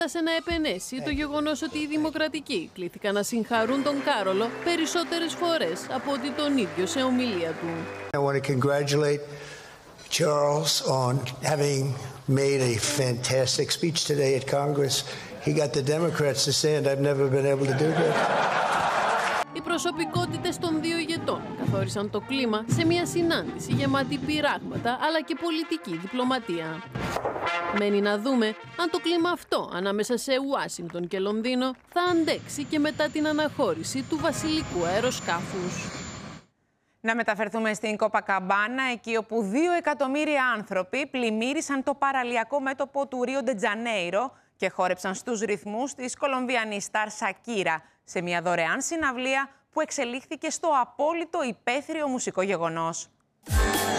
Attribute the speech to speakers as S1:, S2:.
S1: Να επενέσει το γεγονός ότι οι δημοκρατικοί κλήθηκαν να συγχαρούν τον Κάρολο περισσότερες φορές από ότι τον ίδιο σε ομιλία του.
S2: I want to congratulate Charles on having made a fantastic speech today at Congress. He got the Democrats to stand. I've never been able to do that.
S1: Οι προσωπικότητες των δύο ηγετών καθόρισαν το κλίμα σε μια συνάντηση γεμάτη πειράγματα αλλά και πολιτική διπλωματία. Μένει να δούμε αν το κλίμα αυτό ανάμεσα σε Ουάσιγκτον και Λονδίνο θα αντέξει και μετά την αναχώρηση του βασιλικού αεροσκάφους.
S3: Να μεταφερθούμε στην Κοπακαμπάνα, εκεί όπου 2 εκατομμύρια άνθρωποι πλημμύρισαν το παραλιακό μέτωπο του Ρίο ντε Τζανέιρο και χόρεψαν στους ρυθμούς της Κολομβιανής σταρ Σακύρα σε μια δωρεάν συναυλία που εξελίχθηκε στο απόλυτο υπαίθριο μουσικό γεγονός.